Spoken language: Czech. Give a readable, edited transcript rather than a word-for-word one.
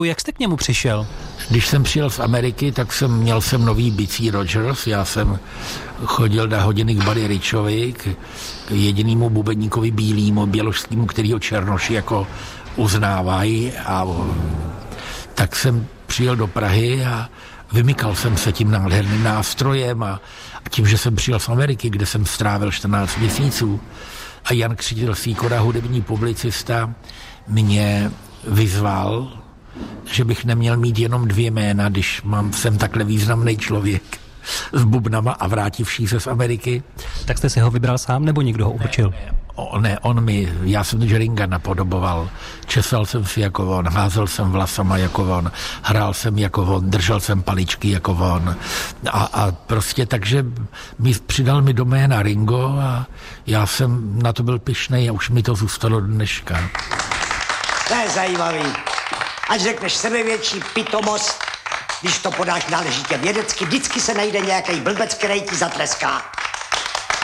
Jak jste k němu přišel? Když jsem přijel z Ameriky, tak měl jsem nový bicí Rogers. Já jsem chodil na hodiny k Buddy Richovi, k jedinému bubeníkovi bílýmu, běložskému, kterýho černoši jako uznávají. A tak jsem přijel do Prahy a vymykal jsem se tím nádherným nástrojem a tím, že jsem přijel z Ameriky, kde jsem strávil 14 měsíců a Jan Křtíl Sýkora, hudební publicista, mě vyzval, že bych neměl mít jenom 2 jména, když jsem takhle významný člověk s bubnama a vrátivší se z Ameriky. Tak jste si ho vybral sám, nebo někdo ho určil? Já jsem Jeringa napodoboval, česal jsem si jako on, házel jsem vlasama jako on, hrál jsem jako on, držel jsem paličky jako on a prostě takže přidal mi do jména Ringo a já jsem na to byl pyšnej a už mi to zůstalo do dneška. To je zajímavý. Ať řekneš sebevětší pitomost, když to podáš náležitě vědecky, vždycky se najde nějaký blbec, který ti zatleská.